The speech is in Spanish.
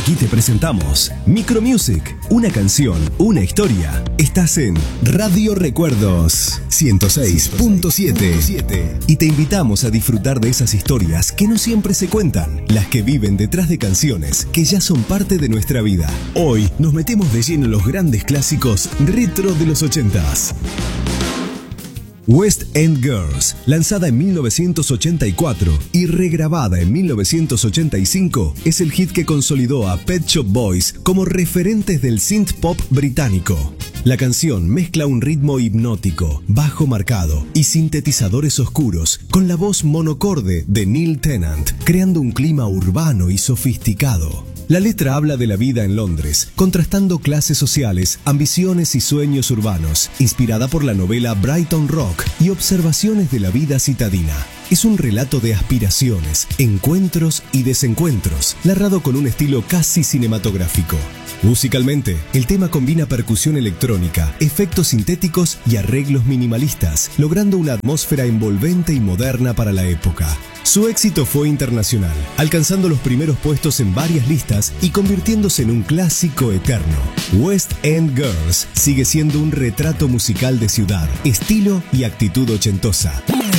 Aquí te presentamos Micro Music, una canción, una historia. Estás en Radio Recuerdos 106.7 y te invitamos a disfrutar de esas historias que no siempre se cuentan, las que viven detrás de canciones que ya son parte de nuestra vida. Hoy nos metemos de lleno en los grandes clásicos retro de los 80s. West End Girls, lanzada en 1984 y regrabada en 1985, es el hit que consolidó a Pet Shop Boys como referentes del synth pop británico. La canción mezcla un ritmo hipnótico, bajo marcado y sintetizadores oscuros con la voz monocorde de Neil Tennant, creando un clima urbano y sofisticado. La letra habla de la vida en Londres, contrastando clases sociales, ambiciones y sueños urbanos, inspirada por la novela Brighton Rock y observaciones de la vida citadina. Es un relato de aspiraciones, encuentros y desencuentros, narrado con un estilo casi cinematográfico. Musicalmente, el tema combina percusión electrónica, efectos sintéticos y arreglos minimalistas, logrando una atmósfera envolvente y moderna para la época. Su éxito fue internacional, alcanzando los primeros puestos en varias listas y convirtiéndose en un clásico eterno. West End Girls sigue siendo un retrato musical de ciudad, estilo y actitud ochentosa.